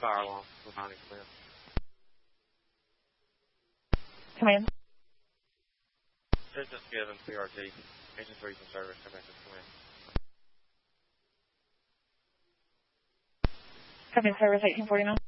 fire alarm. Command. Command. Distance given, PRT. Engine 3's in service. Come back to command. Command service 1849.